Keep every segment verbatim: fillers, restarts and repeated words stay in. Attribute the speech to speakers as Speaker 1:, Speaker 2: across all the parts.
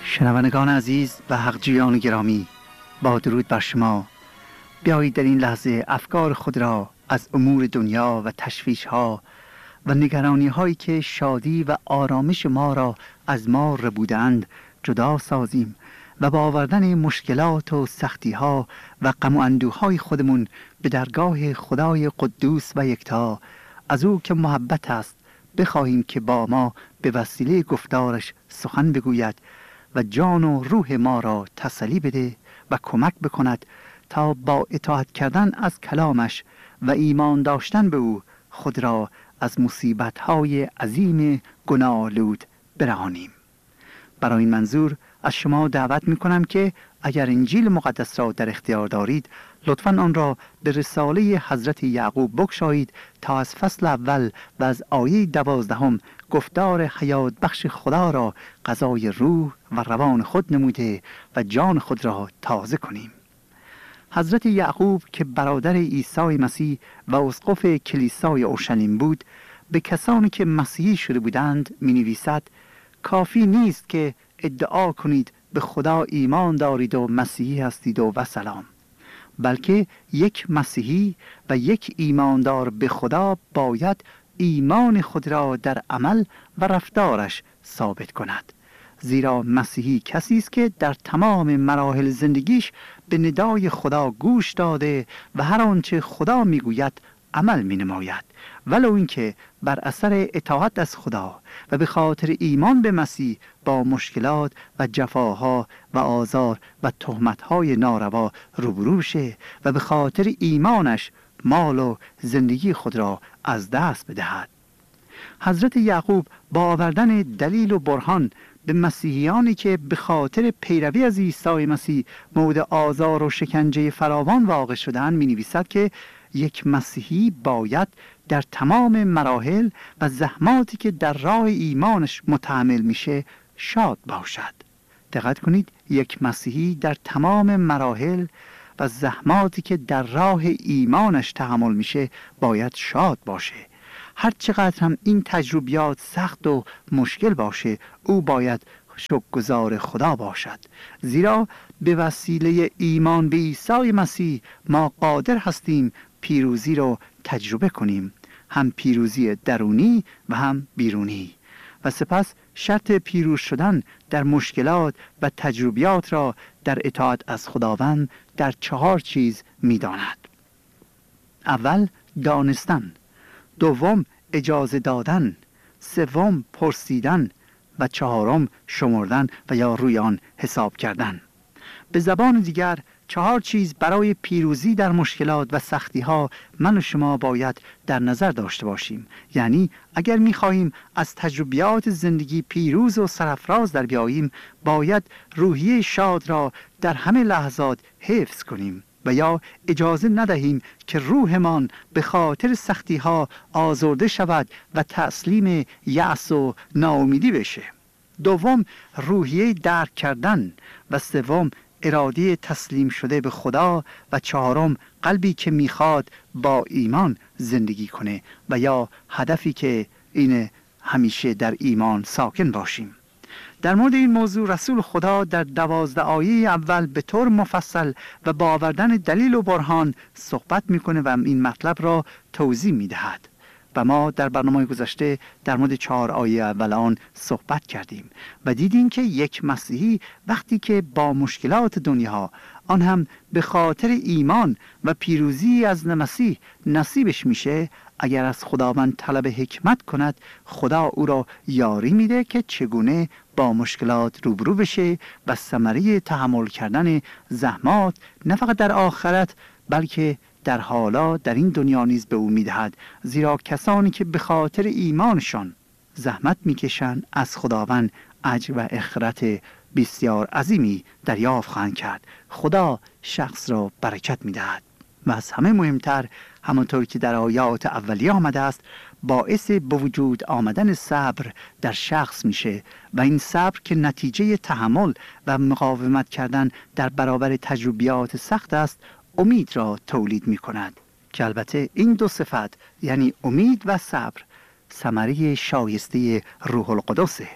Speaker 1: شنوندگان عزیز و حقجویان گرامی، با درود بر شما. بیایید در این لحظه افکار خود را از امور دنیا و تشویش ها و نگرانی هایی که شادی و آرامش ما را از ما ربودند جدا سازیم و با آوردن مشکلات و سختی ها و غم و اندوه های خودمون به درگاه خدای قدوس و یکتا از او که محبت است بخواهیم که با ما به وسیله گفتارش سخن بگوید و جان و روح ما را تسلی بده و کمک بکند تا با اطاعت کردن از کلامش و ایمان داشتن به او خود را از مصیبت‌های عظیم گناه‌آلود برهانیم. برای این منظور از شما دعوت می‌کنم که اگر انجیل مقدس را در اختیار دارید لطفاً آن را به رساله حضرت یعقوب بگشایید تا از فصل اول و از آیه دوازدهم گفتار حیات بخش خدا را غذای روح و روان خود نموده و جان خود را تازه کنیم. حضرت یعقوب که برادر عیسی مسیح و اسقف کلیسای اورشلیم بود، به کسانی که مسیحی شده بودند می نویسد: کافی نیست که ادعا کنید به خدا ایمان دارید و مسیحی هستید و وسلام، بلکه یک مسیحی و یک ایماندار به خدا باید ایمان خود را در عمل و رفتارش ثابت کند. زیرا مسیحی کسی است که در تمام مراحل زندگیش به ندای خدا گوش داده و هر آنچه خدا میگوید عمل مینماید، ولو اینکه بر اثر اطاعت از خدا و به خاطر ایمان به مسیح با مشکلات و جفاها و آزار و تهمت‌های ناروا روبرو شه و به خاطر ایمانش مال و زندگی خود را از دست بدهد. حضرت یعقوب با آوردن دلیل و برهان به مسیحیانی که به خاطر پیروی از عیسی مسیح مورد آزار و شکنجه فراوان واقع شدند می نویسد که یک مسیحی باید در تمام مراحل و زحماتی که در راه ایمانش متحمل میشه شاد باشد. دقت کنید، یک مسیحی در تمام مراحل و زحماتی که در راه ایمانش تحمل میشه باید شاد باشه. هر چقدر هم این تجربیات سخت و مشکل باشه، او باید شکرگزار خدا باشد، زیرا به وسیله ایمان به عیسی مسیح ما قادر هستیم پیروزی رو تجربه کنیم، هم پیروزی درونی و هم بیرونی. و سپس شرط پیروز شدن در مشکلات و تجربیات را در اطاعت از خداوند در چهار چیز می‌داند. اول دانستن، دوم اجازه دادن، سوم پرسیدن و چهارم شمردن و یا روی آن حساب کردن. به زبان دیگر چهار چیز برای پیروزی در مشکلات و سختی ها من و شما باید در نظر داشته باشیم. یعنی اگر می خواهیم از تجربیات زندگی پیروز و سرفراز در بیاییم، باید روحیه شاد را در همه لحظات حفظ کنیم و یا اجازه ندهیم که روحمان به خاطر سختی ها آزرده شود و تسلیم یأس و ناامیدی بشه. دوم روحیه درک کردن و سوم اراده تسلیم شده به خدا و چهارم قلبی که میخواد با ایمان زندگی کنه و یا هدفی که اینه همیشه در ایمان ساکن باشیم. در مورد این موضوع رسول خدا در دوازده آیه اول به طور مفصل و با آوردن دلیل و برهان صحبت میکنه و این مطلب را توضیح میدهد و ما در برنامه گذشته در مورد چهار آیه اول آن صحبت کردیم و دیدیم که یک مسیحی وقتی که با مشکلات دنیا، آن هم به خاطر ایمان و پیروزی از مسیح نصیبش میشه، اگر از خداوند طلب حکمت کند، خدا او را یاری میده که چگونه با مشکلات روبرو بشه و ثمره تحمل کردن زحمات نه فقط در آخرت بلکه در حالا در این دنیا نیز به او میدهد. زیرا کسانی که به خاطر ایمانشان زحمت میکشند از خداوند اجر و اخرت بسیار عظیمی دریافت خواهند کرد. خدا شخص را برکت میدهد و از همه مهمتر، همانطور که در آیات اولیه آمده است، باعث به وجود آمدن صبر در شخص میشه و این صبر که نتیجه تحمل و مقاومت کردن در برابر تجربیات سخت است، امید را تولید می کند که البته این دو صفت یعنی امید و صبر ثمره شایسته روح القدسه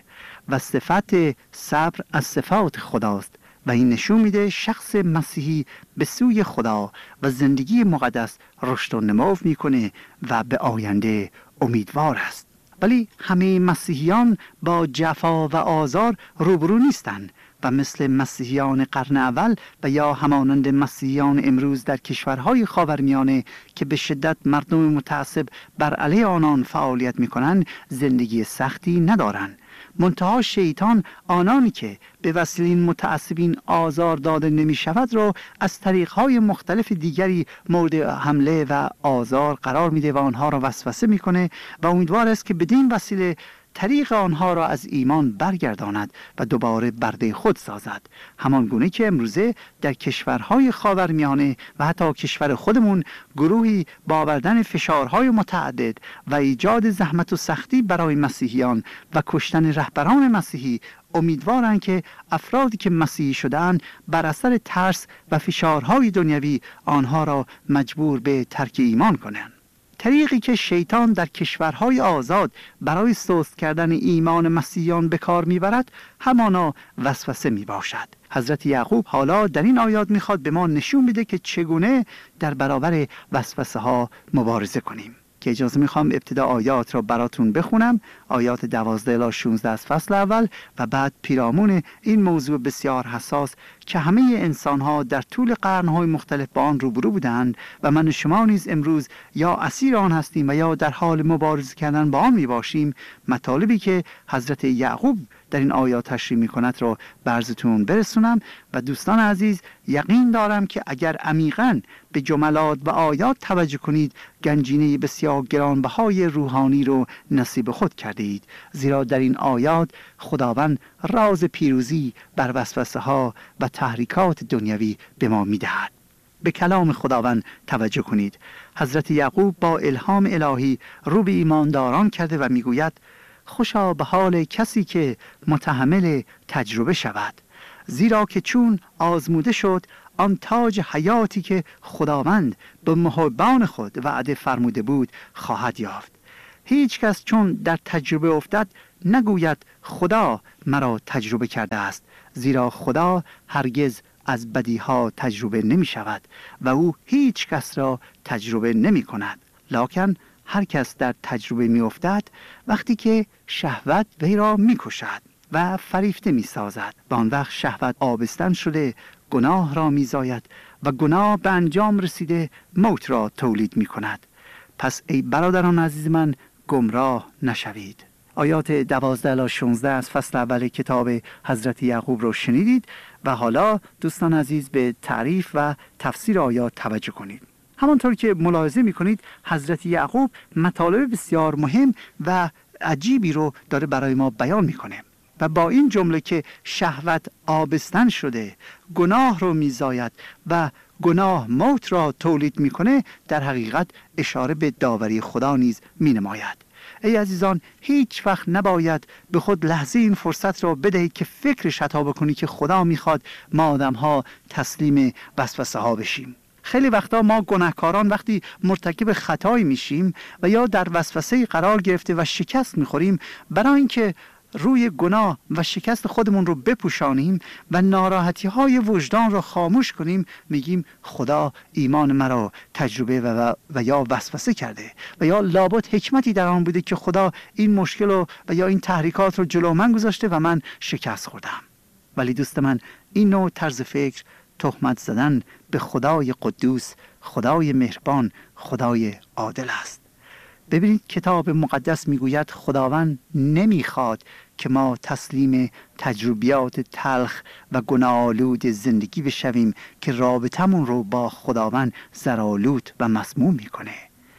Speaker 1: و صفت صبر از صفات خداست و این نشون میده شخص مسیحی به سوی خدا و زندگی مقدس رشد و نمو میکنه و به آینده امیدوار است. ولی همه مسیحیان با جفا و آزار روبرو نیستند و مثل مسیحیان قرن اول و یا همانند مسیحیان امروز در کشورهای خاورمیانه که به شدت مردم متعصب بر علیه آنان فعالیت میکنند زندگی سختی ندارند. منتها شیطان آنانی که به وسیله این متعصبین آزار داده نمی شود را از طریقهای مختلف دیگری مورد حمله و آزار قرار میده و آنها را وسوسه میکنه و امیدوار است که بدین وسیله طریق آنها را از ایمان برگرداند و دوباره برده خود سازد، همان گونه که امروزه در کشورهای خاورمیانه و حتی کشور خودمون گروهی با آوردن فشارهای متعدد و ایجاد زحمت و سختی برای مسیحیان و کشتن رهبران مسیحی امیدوارند که افرادی که مسیحی شدند بر اثر ترس و فشارهای دنیوی آنها را مجبور به ترک ایمان کنند. طریقی که شیطان در کشورهای آزاد برای سست کردن ایمان مسیحیان به کار میبرد همانا وسوسه می باشد. حضرت یعقوب حالا در این آیات میخواد به ما نشون بده که چگونه در برابر وسوسه ها مبارزه کنیم. که اجازه میخوام ابتدا آیات را براتون بخونم، آیات دوازده الی شانزده از فصل اول و بعد پیرامون این موضوع بسیار حساس که همه انسان ها در طول قرنهای مختلف با آن روبرو بودند و من و شما نیز امروز یا اسیر آن هستیم و یا در حال مبارزه کردن با آن می باشیم. مطالبی که حضرت یعقوب در این آیات تشریح می کند را برزتون برسونم و دوستان عزیز یقین دارم که اگر عمیقاً به جملات و آیات توجه کنید گنجینه بسیار گرانبهای روحانی رو نصیب خود کردید، زیرا در این آیات خداوند راز پیروزی بر وسوسه ها و تحریکات دنیوی به ما میدهد. به کلام خداوند توجه کنید. حضرت یعقوب با الهام الهی رو به ایمانداران کرده و میگوید خوشا به حال کسی که متحمل تجربه شود، زیرا که چون آزموده شد آن تاج حیاتی که خداوند به محبان خود وعده فرموده بود خواهد یافت. هیچ کس چون در تجربه افتد نگوید خدا مرا تجربه کرده است، زیرا خدا هرگز از بدیها تجربه نمی شود و او هیچ کس را تجربه نمی کند. لکن هر کس در تجربه می افتد وقتی که شهوت وی را می کشد و فریفته می سازد و آن وقت شهوت آبستن شده گناه را می زاید و گناه به انجام رسیده موت را تولید می کند. پس ای برادران عزیز من گمراه نشوید. آیات دوازده الی شانزده از فصل اول کتاب حضرت یعقوب رو شنیدید و حالا دوستان عزیز به تعریف و تفسیر آیات توجه کنید. همانطور که ملاحظه می‌کنید حضرت یعقوب مطالب بسیار مهم و عجیبی رو داره برای ما بیان می‌کنه و با این جمله که شهوت آبستن شده گناه رو می‌زاید و گناه موت را تولید می‌کنه در حقیقت اشاره به داوری خدا نیز می‌نماید. ای عزیزان هیچ وقت نباید به خود لحظه این فرصت را بدهید که فکرش خطا بکنی که خدا میخواد ما آدم ها تسلیم وسوسه ها بشیم. خیلی وقتا ما گناهکاران وقتی مرتکب خطایی میشیم و یا در وسوسه قرار گرفته و شکست میخوریم، برای اینکه روی گناه و شکست خودمون رو بپوشانیم و ناراحتی های وجدان رو خاموش کنیم، میگیم خدا ایمان مرا تجربه و, و, و یا وسوسه کرده و یا لابد حکمتی در آن بوده که خدا این مشکل رو و یا این تحریکات رو جلو من گذاشته و من شکست خوردم. ولی دوست من این نوع طرز فکر تهمت زدن به خدای قدوس، خدای مهربان، خدای عادل است. ببینید کتاب مقدس میگوید خداوند نمیخواد که ما تسلیم تجربیات تلخ و گناه‌آلود زندگی بشویم که رابطمون رو با خداوند زرآلود و مسموم میکنه.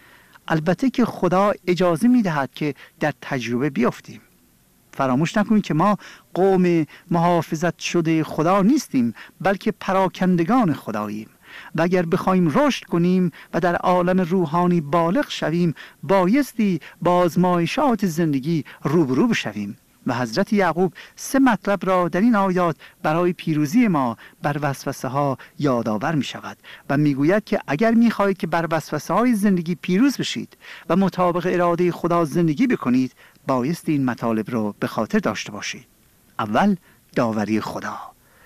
Speaker 1: البته که خدا اجازه میدهد که در تجربه بیفتیم. فراموش نکنید که ما قوم محافظت شده خدا نیستیم، بلکه پراکندگان خداییم و اگر بخوایم رشد کنیم و در عالم روحانی بالغ شویم بایستی با آزمایشات زندگی روبرو بشویم. و حضرت یعقوب سه مطلب را در این آیات برای پیروزی ما بر وسوسه ها یادآور می شود و می گوید که اگر می خواهید که بر وسوسه های زندگی پیروز بشید و مطابق اراده خدا زندگی بکنید بایستی این مطالب را به خاطر داشته باشید. اول داوری خدا،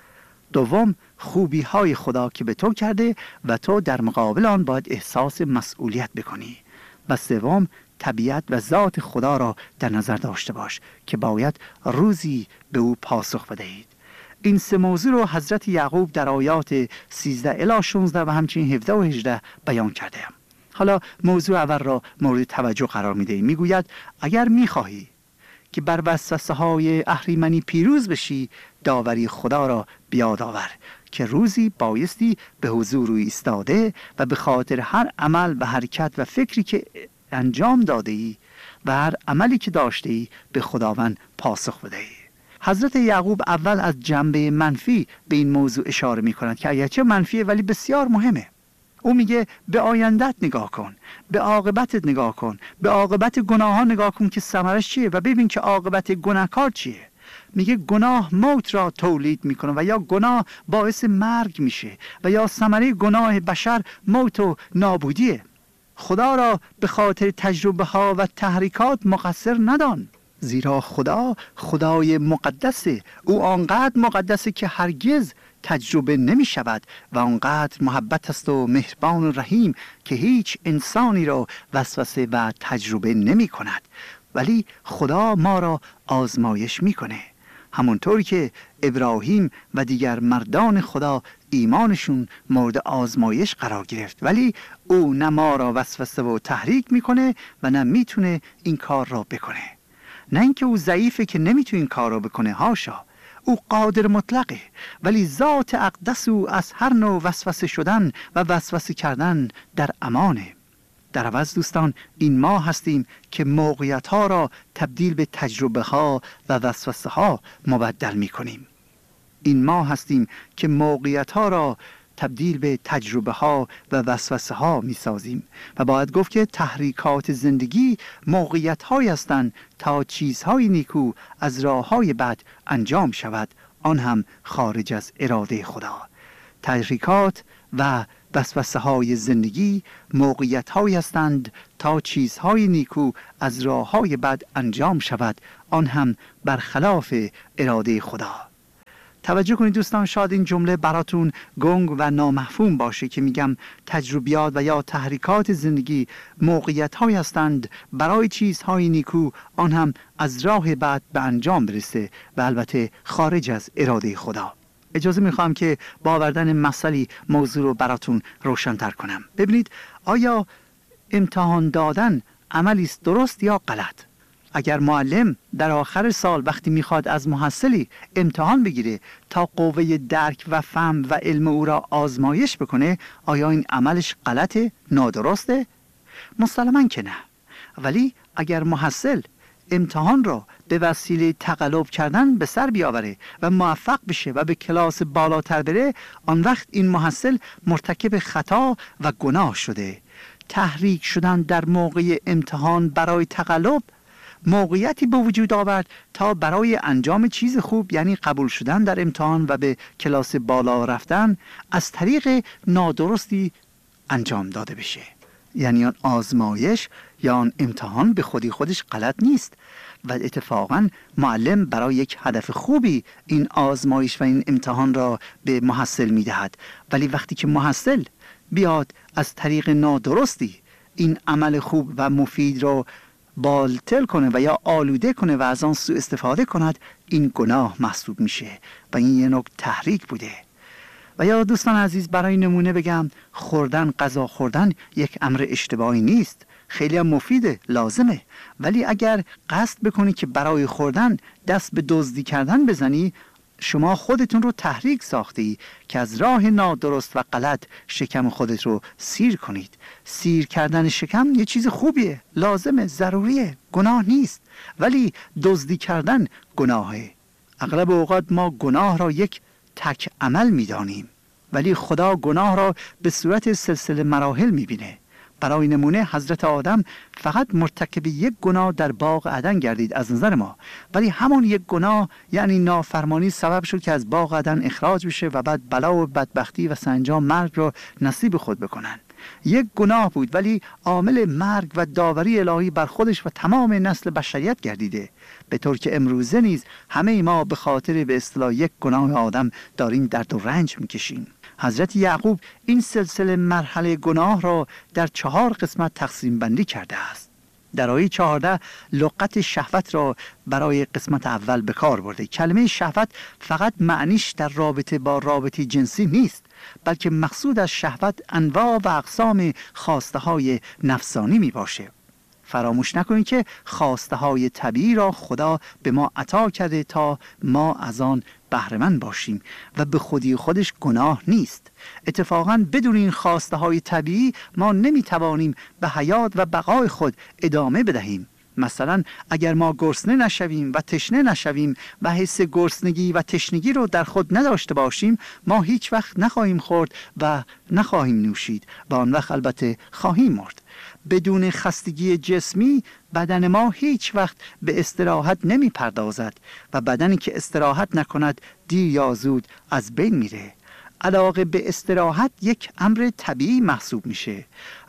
Speaker 1: دوم خوبی های خدا که به تو کرده و تو در مقابل آن باید احساس مسئولیت بکنی، و سوم طبیعت و ذات خدا را در نظر داشته باش که باید روزی به او پاسخ بدهید. این سه موضوع رو حضرت یعقوب در آیات سیزده الی شانزده و همچنین هفده و هجده بیان کرده. حالا موضوع اول را مورد توجه قرار میده. میگوید اگر میخواهی که بر وسوسه های اهریمنی پیروز بشی، داوری خدا را بیاد آور که روزی بایستی به حضور او ایستاده و به خاطر هر عمل و حرکت و فکری که انجام داده ای و هر عملی که داشته ای به خداوند پاسخ بدهی. حضرت یعقوب اول از جنبه منفی به این موضوع اشاره می کند که اگرچه منفیه ولی بسیار مهمه. او میگه به آیندت نگاه کن، به عاقبتت نگاه کن، به عاقبت گناهان نگاه کن که ثمرش چیه و ببین که عاقبت گناهکار چیه. میگه گناه موت را تولید میکنه و یا گناه باعث مرگ میشه و یا ثمره گناه بشر موت و نابودیه. خدا را به خاطر تجربه ها و تحریکات مقصر ندان، زیرا خدا خدای مقدسه. او آنقدر مقدسه که هرگز تجربه نمی شود و آنقدر محبت است و مهربان و رحیم که هیچ انسانی را وسوسه و تجربه نمی کند. ولی خدا ما را آزمایش می کنه، همونطور که ابراهیم و دیگر مردان خدا ایمانشون مورد آزمایش قرار گرفت، ولی او نه ما را وسوسه و تحریک میکنه و نه میتونه این کار را بکنه. نه اینکه او ضعیفه که نمیتونه این کار را بکنه، هاشا، او قادر مطلقه، ولی ذات اقدس او از هر نوع وسوسه شدن و وسوسه کردن در امانه. در عوض دوستان، این ما هستیم که موقعیت ها را تبدیل به تجربه ها و وسوسه ها مبدل می کنیم. این ما هستیم که موقعیت ها را تبدیل به تجربه ها و وسوسه ها می سازیم و باید گفت که تحریکات زندگی موقعیت هایی هستند تا چیزهای نیکو از راه های بد انجام شود، آن هم خارج از اراده خدا. تحریکات و وسوسه های زندگی موقعیت هایی هستند تا چیزهای نیکو از راه های بد انجام شود، آن هم برخلاف اراده خدا. توجه کنید دوستان، شاید این جمله براتون گنگ و نامفهوم باشه که میگم تجربیات و یا تحریکات زندگی موقعیت هایی هستند برای چیزهای نیکو، آن هم از راه بد به انجام برسه و البته خارج از اراده خدا. اجازه میخوام که با آوردن مثالی موضوع رو براتون روشن‌تر کنم. ببینید، آیا امتحان دادن عملی است درست یا غلط؟ اگر معلم در آخر سال وقتی میخواد از محصلی امتحان بگیره تا قوه درک و فهم و علم او را آزمایش بکنه، آیا این عملش غلطه، نادرسته؟ مسلماً که نه. ولی اگر محصل امتحان را به وسیله تقلب کردن به سر بیاوره و موفق بشه و به کلاس بالاتر بره، آن وقت این محصل مرتکب خطا و گناه شده. تحریک شدن در موقع امتحان برای تقلب موقعیتی به وجود آورد تا برای انجام چیز خوب، یعنی قبول شدن در امتحان و به کلاس بالا رفتن، از طریق نادرستی انجام داده بشه. یعنی آن آزمایش یا آن امتحان به خودی خودش غلط نیست و اتفاقا معلم برای یک هدف خوبی این آزمایش و این امتحان را به محصل میدهد. ولی وقتی که محصل بیاد از طریق نادرستی این عمل خوب و مفید را باطل کنه و یا آلوده کنه و از آن سوء استفاده کند، این گناه محسوب میشه و این یه نوع تحریک بوده. و یا دوستان عزیز، برای نمونه بگم، خوردن، غذا خوردن یک امر اشتباهی نیست، خیلی هم مفیده، لازمه. ولی اگر قصد بکنی که برای خوردن دست به دزدی کردن بزنی، شما خودتون رو تحریک ساختی که از راه نادرست و غلط شکم خودت رو سیر کنید. سیر کردن شکم یه چیز خوبیه، لازمه، ضروریه، گناه نیست. ولی دزدی کردن گناهه. اغلب اوقات ما گناه را یک تک عمل می‌دانیم، ولی خدا گناه را به صورت سلسله مراحل می‌بینه. برای نمونه حضرت آدم فقط مرتکب یک گناه در باغ عدن گردید از نظر ما، ولی همون یک گناه یعنی نافرمانی سبب شد که از باغ عدن اخراج بشه و بعد بلا و بدبختی و سرانجام مرگ را نصیب خود بکنن. یک گناه بود ولی عامل مرگ و داوری الهی بر خودش و تمام نسل بشریت گردیده، به طور که امروزه نیز همه ما به خاطر به اصطلاح یک گناه آدم داریم درد و رنج میکشیم. حضرت یعقوب این سلسله مرحله گناه را در چهار قسمت تقسیم بندی کرده است. در آیه چهارده لغت شهوت را برای قسمت اول به کار برده. کلمه شهوت فقط معنیش در رابطه با رابطه جنسی نیست، بلکه مقصود از شهوت انواع و اقسام خواسته های نفسانی می باشه. فراموش نکنید که خواسته های طبیعی را خدا به ما عطا کرده تا ما از آن بهره‌مند باشیم و به خودی خودش گناه نیست. اتفاقاً بدون این خواسته های طبیعی ما نمی توانیم به حیات و بقای خود ادامه بدهیم. مثلا اگر ما گرسنه نشویم و تشنه نشویم و حس گرسنگی و تشنگی رو در خود نداشته باشیم، ما هیچ وقت نخواهیم خورد و نخواهیم نوشید و آن وقت البته خواهیم مرد. بدون خستگی جسمی بدن ما هیچ وقت به استراحت نمی پردازد و بدنی که استراحت نکند دیر یا زود از بین میره. علاقه به استراحت یک امر طبیعی محسوب میشه.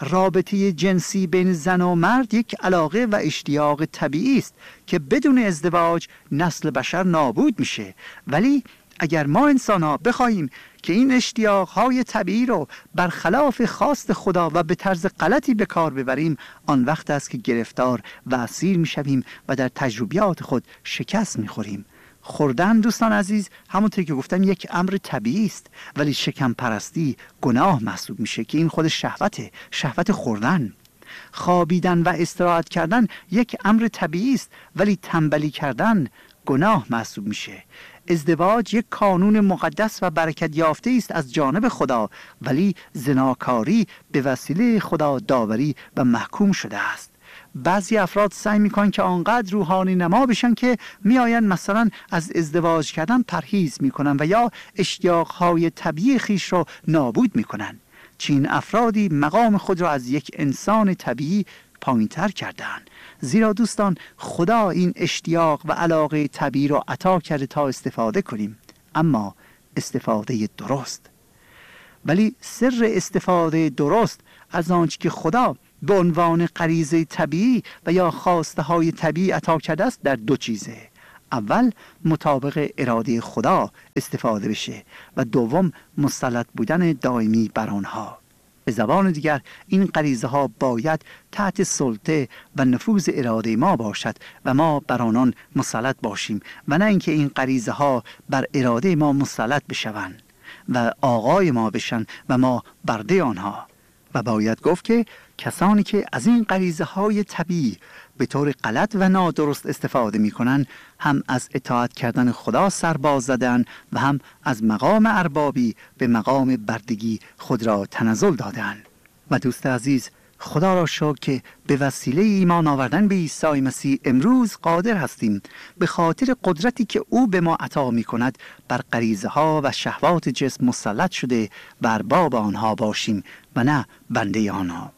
Speaker 1: رابطه جنسی بین زن و مرد یک علاقه و اشتیاق طبیعی است که بدون ازدواج نسل بشر نابود میشه. ولی اگر ما انسان ها بخواهیم که این اشتیاق های طبیعی رو برخلاف خواست خدا و به طرز غلطی به کار ببریم، آن وقت است که گرفتار و اسیر میشویم و در تجربیات خود شکست میخوریم. خوردن دوستان عزیز همونطور که گفتم یک امر طبیعی است، ولی شکم پرستی گناه محسوب میشه که این خود شهوته، شهوت خوردن. خوابیدن و استراحت کردن یک امر طبیعی است، ولی تنبلی کردن گناه محسوب میشه. ازدواج یک قانون مقدس و برکت یافته است از جانب خدا، ولی زناکاری به وسیله خدا داوری و محکوم شده است. بعضی افراد سعی میکنن که آنقدر روحانی نما بشن که میآیند مثلا از ازدواج کردن پرهیز میکنن و یا اشتیاقهای طبیعی خیش را نابود میکنن. چین افرادی مقام خود را از یک انسان طبیعی پایین‌تر کردن، زیرا دوستان خدا این اشتیاق و علاقه طبیعی را عطا کرده تا استفاده کنیم، اما استفاده درست. ولی سر استفاده درست از آنچه که خدا به عنوان غریزه طبیعی و یا خواسته های طبیعی عطا کرده است در دو چیزه. اول مطابق اراده خدا استفاده بشه و دوم مسلط بودن دائمی بر آنها. به زبان دیگر این غریزه ها باید تحت سلطه و نفوذ اراده ما باشد و ما بر آنان مسلط باشیم و نه اینکه این غریزه ها بر اراده ما مسلط بشوند و آقای ما بشن و ما برده آنها. و باید گفت که کسانی که از این غریزه های طبیعی به طور غلط و نادرست استفاده می کنند هم از اطاعت کردن خدا سرباز زدن و هم از مقام اربابی به مقام بردگی خود را تنزل دادن. و دوست عزیز، خدا را شکر که به وسیله ایمان آوردن به عیسی مسیح امروز قادر هستیم به خاطر قدرتی که او به ما عطا می کند بر غریزه ها و شهوات جسم مسلط شده و ارباب آنها باشیم و نه بنده آنها.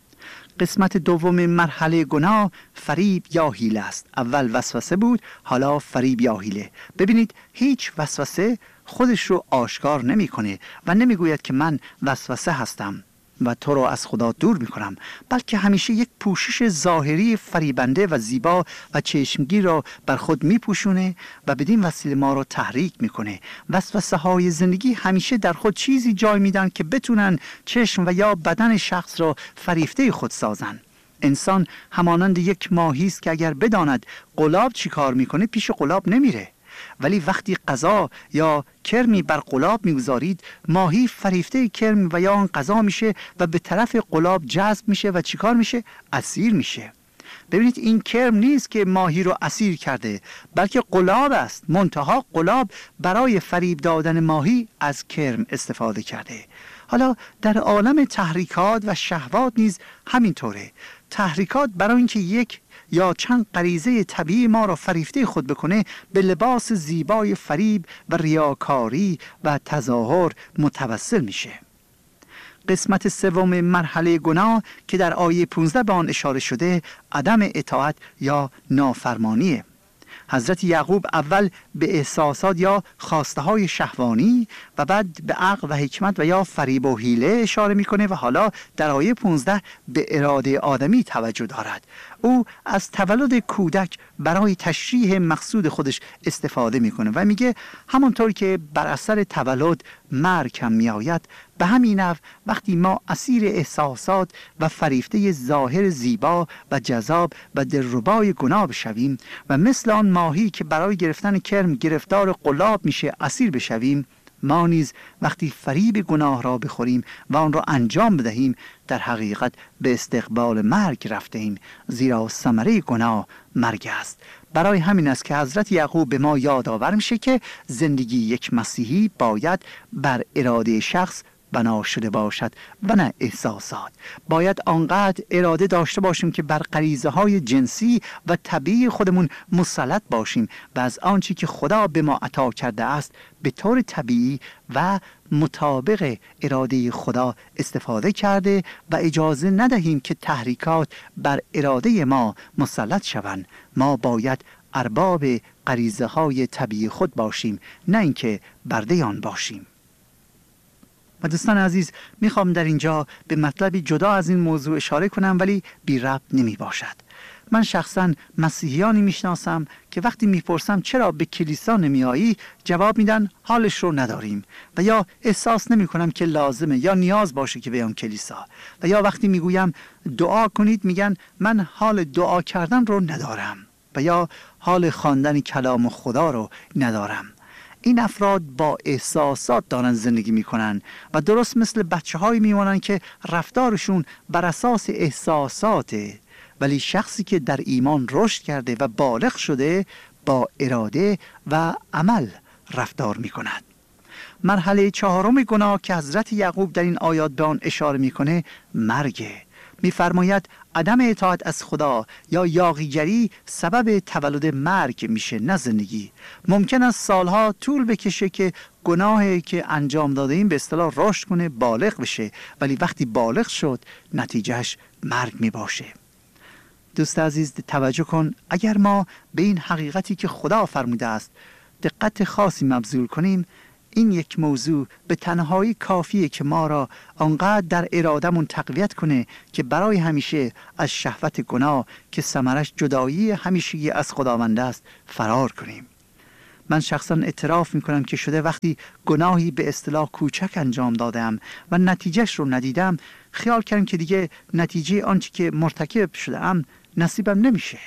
Speaker 1: قسمت دوم مرحله گناه فریب یا حیله است. اول وسوسه بود، حالا فریب یا حیله. ببینید هیچ وسوسه خودش رو آشکار نمی کنه و نمی گوید که من وسوسه هستم و تو رو از خدا دور می کنم، بلکه همیشه یک پوشش ظاهری فریبنده و زیبا و چشمگیر را بر خود می پوشونه و بدین وسیله ما را تحریک می کنه. وسوسه های زندگی همیشه در خود چیزی جای میدن که بتونن چشم و یا بدن شخص را فریفته خود سازن. انسان همانند یک ماهی است که اگر بداند قلاب چی کار میکنه پیش قلاب نمیره، ولی وقتی غذا یا کرمی بر قلاب میگذارید ماهی فریفته کرم و یا آن غذا میشه و به طرف قلاب جذب میشه و چیکار میشه؟ اسیر میشه. ببینید این کرم نیست که ماهی رو اسیر کرده، بلکه قلاب است. منتها قلاب برای فریب دادن ماهی از کرم استفاده کرده. حالا در عالم تحریکات و شهوات نیز همینطوره. تحریکات برای اینکه یک یا چند غریزه طبیعی ما را فریفته خود بکنه به لباس زیبای فریب و ریاکاری و تظاهر متوسل میشه. قسمت سوم مرحله گناه که در آیه پانزده به آن اشاره شده عدم اطاعت یا نافرمانیه. حضرت یعقوب اول به احساسات یا خواسته های شهوانی و بعد به عقل و حکمت و یا فریب و حیله اشاره میکنه و حالا در آیه پانزده به اراده آدمی توجه دارد. او از تولد کودک برای تشریح مقصود خودش استفاده میکنه و میگه همونطور که بر اثر تولد مرگ هم میآید، به همین نحو وقتی ما اسیر احساسات و فریفته ظاهر زیبا و جذاب و دلربای گناه بشویم و مثل آن ماهی که برای گرفتن کرم گرفتار قلاب میشه اسیر بشویم، ما نیز وقتی فریب گناه را بخوریم و آن را انجام بدهیم در حقیقت به استقبال مرگ رفته ایم، زیرا ثمره گناه مرگ است. برای همین است که حضرت یعقوب به ما یادآور میشه که زندگی یک مسیحی باید بر اراده شخص بنا شده باشد و نه احساسات. باید آنقدر اراده داشته باشیم که بر غریزه های جنسی و طبیعی خودمون مسلط باشیم و از آنچه که خدا به ما عطا کرده است به طور طبیعی و مطابق اراده خدا استفاده کرده و اجازه ندهیم که تحریکات بر اراده ما مسلط شوند. ما باید ارباب غریزه های طبیعی خود باشیم، نه اینکه برده آن باشیم. و دوستان عزیز، میخوام در اینجا به مطلبی جدا از این موضوع اشاره کنم ولی بی ربط نمی باشد. من شخصا مسیحیانی میشناسم که وقتی میپرسم چرا به کلیسا نمیایی، جواب میدن حالش رو نداریم و یا احساس نمی کنم که لازمه یا نیاز باشه که بیام کلیسا، و یا وقتی میگویم دعا کنید میگن من حال دعا کردن رو ندارم و یا حال خواندن کلام خدا رو ندارم. این افراد با احساسات دارن زندگی میکنن و درست مثل بچه هایی میمونن که رفتارشون بر اساس احساساته، ولی شخصی که در ایمان رشد کرده و بالغ شده با اراده و عمل رفتار میکند. مرحله چهارم گناه که حضرت یعقوب در این آیات به آن اشاره میکنه مرگه. میفرماید عدم اطاعت از خدا یا یاغیگری سبب تولد مرگ میشه، نه زندگی. ممکن است سالها طول بکشه که گناهی که انجام داده ایم به اصطلاح رشد کنه، بالغ بشه، ولی وقتی بالغ شد نتیجهش مرگ میباشه. دوست عزیز توجه کن، اگر ما به این حقیقتی که خدا فرموده است دقت خاصی مبذول کنیم، این یک موضوع به تنهایی کافیه که ما را آنقدر در ارادمون تقویت کنه که برای همیشه از شهوت گناه که ثمرش جدایی همیشگی از خداوند است فرار کنیم. من شخصا اعتراف میکنم که شده وقتی گناهی به اصطلاح کوچک انجام دادم و نتیجهش رو ندیدم، خیال کردم که دیگه نتیجه آنچه که مرتکب شدم نصیبم نمیشه،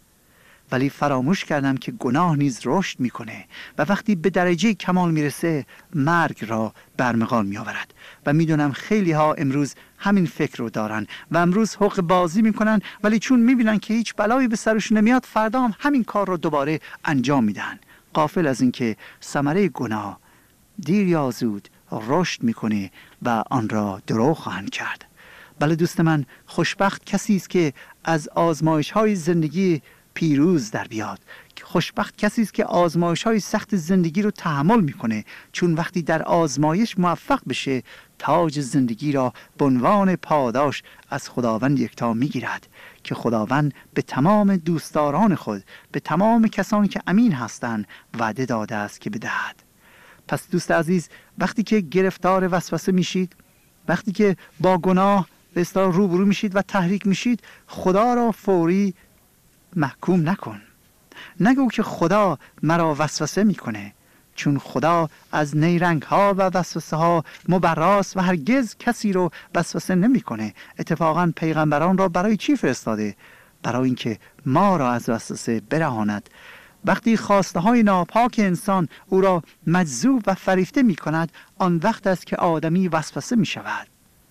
Speaker 1: ولی فراموش کردم که گناه نیز رشد میکنه و وقتی به درجه کمال میرسه مرگ را برمغان میآورد. و میدونم خیلی ها امروز همین فکر رو دارن و امروز حق بازی میکنن، ولی چون میبینن که هیچ بلایی به سرشون نمیاد فردا هم همین کار رو دوباره انجام میدن، غافل از این که ثمره گناه دیر یا زود رشد میکنه و آن را درو خواهند کرد. بله دوست من، خوشبخت کسی است که از آزمایش های زندگی پیروز در بیاد. خوشبخت کسی است که آزمایش های سخت زندگی رو تحمل میکنه، چون وقتی در آزمایش موفق بشه تاج زندگی را به عنوان پاداش از خداوند یکتا میگیرد که خداوند به تمام دوستداران خود، به تمام کسانی که امین هستند وعده داده است که بدهد. پس دوست عزیز، وقتی که گرفتار وسوسه میشید، وقتی که با گناه به اصطلاح روبرو میشید و تحریک میشید، خدا را فوری محکوم نکن. نگو که خدا مرا وسوسه میکنه، چون خدا از نیرنگ ها و وسوسه ها مبراست و هرگز کسی رو وسوسه نمیکنه. اتفاقا پیغمبران را برای چی فرستاده؟ برای اینکه ما را از وسوسه برهاند. وقتی خواسته های ناپاک انسان او را مجذوب و فریفته میکند، آن وقت است که آدمی وسوسه میشود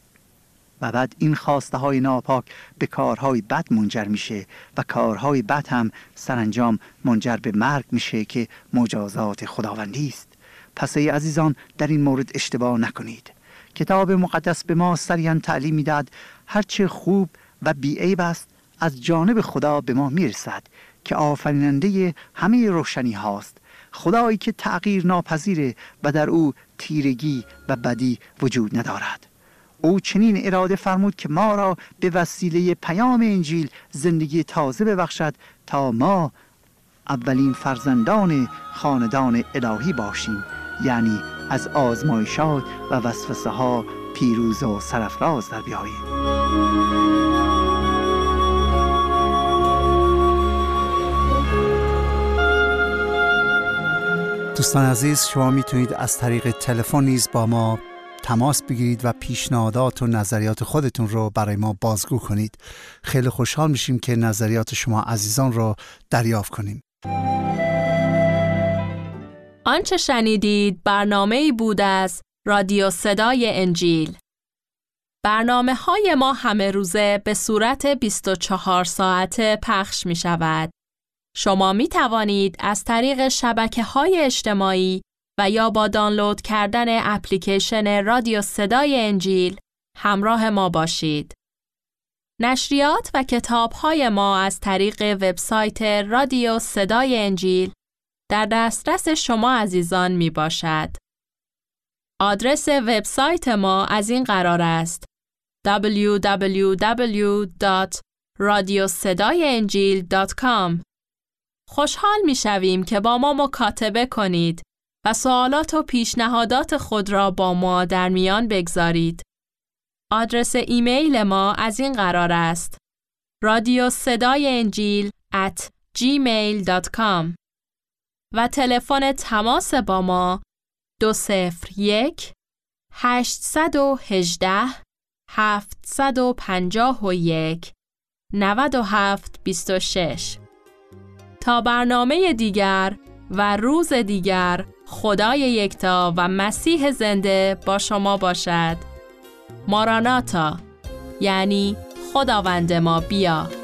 Speaker 1: و بعد این خواسته های ناپاک به کارهای بد منجر میشه و کارهای بد هم سرانجام منجر به مرگ میشه که مجازات خداوندی است. پس ای عزیزان، در این مورد اشتباه نکنید. کتاب مقدس به ما صریحاً تعلیم میداد هرچه خوب و بی‌عیب است از جانب خدا به ما میرسد که آفریننده همه روشنی هاست، خدایی که تغییر ناپذیره و در او تیرگی و بدی وجود ندارد. او چنین اراده فرمود که ما را به وسیله پیام انجیل زندگی تازه ببخشد تا ما اولین فرزندان خاندان الهی باشیم، یعنی از آزمایشات و وسوسه ها پیروز و سرفراز در بیاییم. دوستان عزیز، شما میتونید از طریق تلفن نیز با ما تماس بگیرید و پیشنهادات و نظریات خودتون رو برای ما بازگو کنید. خیلی خوشحال میشیم که نظریات شما عزیزان رو دریافت کنیم.
Speaker 2: آنچه شنیدید برنامه‌ای بود از رادیو صدای انجیل. برنامه های ما همه روزه به صورت بیست و چهار ساعته پخش می شود. شما می توانید از طریق شبکه‌های اجتماعی و یا با دانلود کردن اپلیکیشن رادیو صدای انجیل همراه ما باشید. نشریات و کتاب‌های ما از طریق وبسایت رادیو صدای انجیل در دسترس شما عزیزان می باشد. آدرس وبسایت ما از این قرار است: دبلیو دبلیو دبلیو دات رادیو صدای انجیل دات کام. خوشحال می شویم که با ما مکاتبه کنید و سوالات و پیشنهادات خود را با ما در میان بگذارید. آدرس ایمیل ما از این قرار است: رادیو صدای انجیل ات جیمیل دات کام و تلفن تماس با ما دو صفر یک هشت یک هشت هفت پنج یک نه هفت دو شش. تا برنامه دیگر و روز دیگر، خدای یکتا و مسیح زنده با شما باشد. ماراناتا، یعنی خداوند ما بیا.